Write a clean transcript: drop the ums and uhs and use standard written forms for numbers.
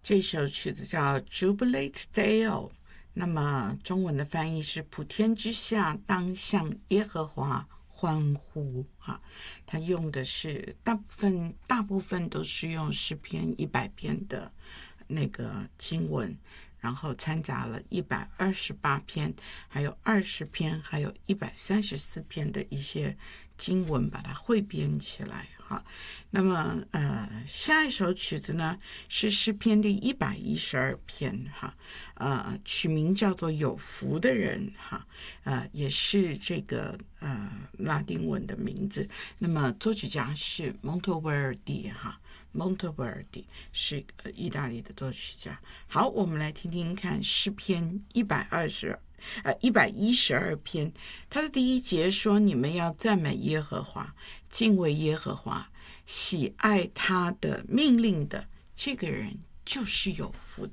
这首曲子叫 Jubilate Deo， 那么中文的翻译是普天之下当向耶和华欢呼啊。他用的是大部分都是用诗篇100篇的那个经文，然后掺杂了128篇，还有20篇，还有134篇的一些经文，把它汇编起来哈。那么下一首曲子呢是诗篇第112篇哈，取名叫做有福的人哈，也是这个拉丁文的名字。那么作曲家是Monteverdi哈。Monteverdi 是意大利的作曲家。好，我们来听听看诗篇112篇，它的第1节说：你们要赞美耶和华，敬畏耶和华，喜爱他的命令的，这个人就是有福的。